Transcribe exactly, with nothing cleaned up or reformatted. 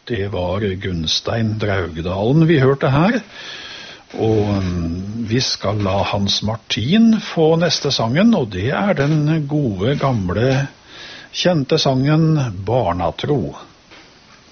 Det var Gunstein Draugedalen vi hørte her, og vi skal la Hans Martin få neste sangen, og det er den gode, gamle, kjente sangen Barnatro.